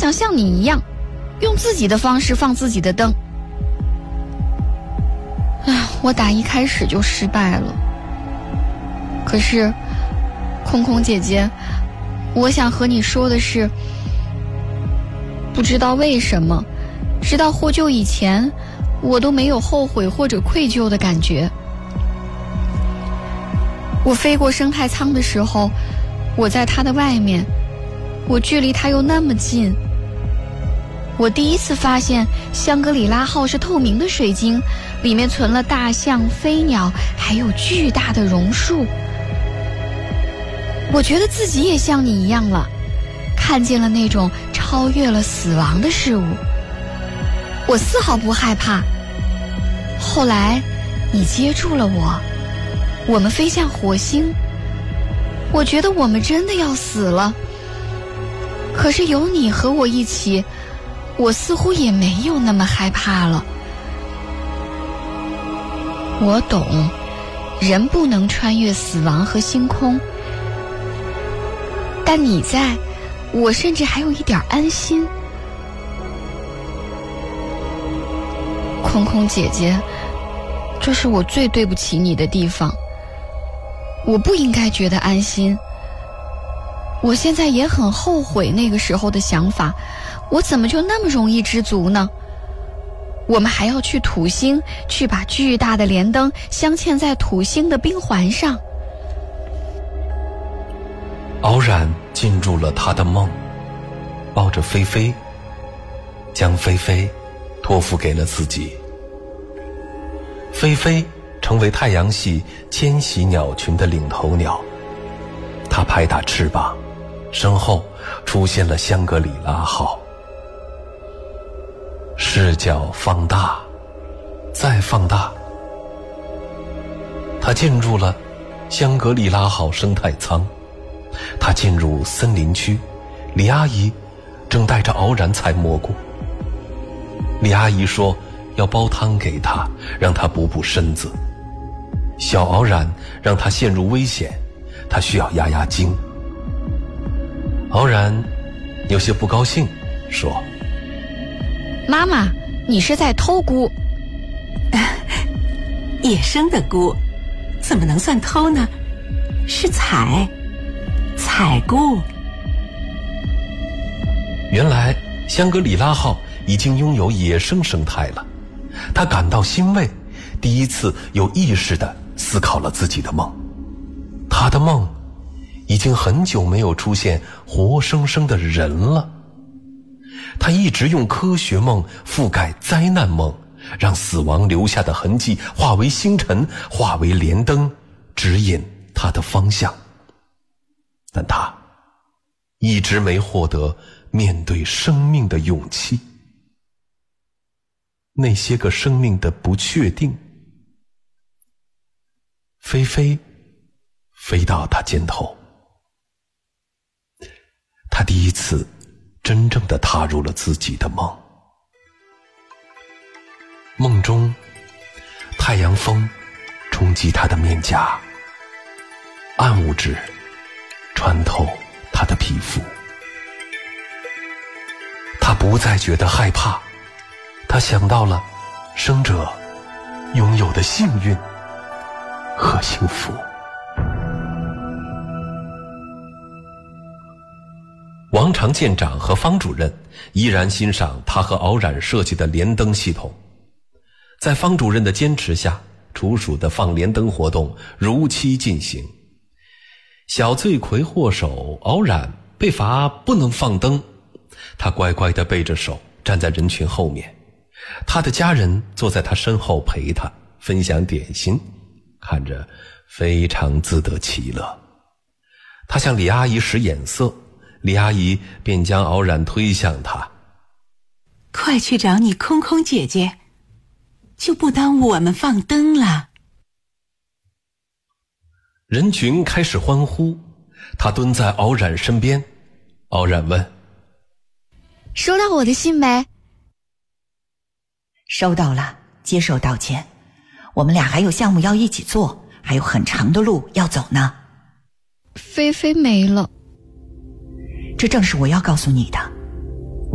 想像你一样，用自己的方式放自己的灯。我打一开始就失败了。可是，空空姐姐，我想和你说的是，不知道为什么，直到获救以前，我都没有后悔或者愧疚的感觉。我飞过生态舱的时候，我在它的外面，我距离它又那么近。我第一次发现香格里拉号是透明的水晶，里面存了大象、飞鸟，还有巨大的榕树。我觉得自己也像你一样了，看见了那种超越了死亡的事物。我丝毫不害怕。后来，你接住了我，我们飞向火星。我觉得我们真的要死了。可是有你和我一起，我似乎也没有那么害怕了。我懂，人不能穿越死亡和星空。但你在，我甚至还有一点安心。空空姐姐，这是我最对不起你的地方。我不应该觉得安心。我现在也很后悔那个时候的想法，我怎么就那么容易知足呢？我们还要去土星，去把巨大的连灯镶嵌在土星的冰环上。 敖然进入了他的梦，抱着菲菲，将菲菲托付给了自己。菲菲成为太阳系迁徙鸟群的领头鸟，它拍打翅膀，身后出现了香格里拉号。视角放大，再放大，它进入了香格里拉号生态舱。他进入森林区，李阿姨正带着敖然采蘑菇。李阿姨说要煲汤给他，让他补补身子。小敖然让他陷入危险，他需要压压惊。敖然有些不高兴，说： 妈妈，你是在偷菇。 野生的菇怎么能算偷呢？是采菇。 原来香格里拉号已经拥有野生生态了，他感到欣慰，第一次有意识地思考了自己的梦。他的梦已经很久没有出现活生生的人了。他一直用科学梦覆盖灾难梦，让死亡留下的痕迹化为星辰，化为连灯，指引他的方向。但他一直没获得面对生命的勇气。那些个生命的不确定。菲菲飞到他肩头，他第一次真正地踏入了自己的梦。梦中，太阳风冲击他的面颊，暗物质穿透他的皮肤。他不再觉得害怕，他想到了生者拥有的幸运和幸福。王长舰长和方主任依然欣赏他和敖然设计的连灯系统。在方主任的坚持下，处暑的放连灯活动如期进行。小罪魁祸首敖然被罚不能放灯，他乖乖地背着手站在人群后面，他的家人坐在他身后陪他分享点心，看着非常自得其乐。他向李阿姨使眼色，李阿姨便将敖然推向他。 快去找你空空姐姐，就不耽误我们放灯了。 人群开始欢呼，他蹲在敖然身边。敖然问： 收到我的信没？ 收到了，接受道歉。我们俩还有项目要一起做，还有很长的路要走呢。 菲菲没了。 这正是我要告诉你的。